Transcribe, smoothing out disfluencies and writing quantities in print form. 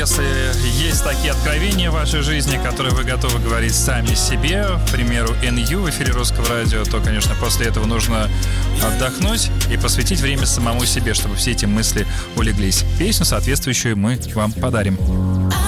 если есть такие откровения в вашей жизни, которые вы готовы говорить сами себе, к примеру, NU в эфире Русского радио, то, конечно, после этого нужно отдохнуть и посвятить время самому себе, чтобы все эти мысли улеглись. Песню соответствующую мы вам подарим.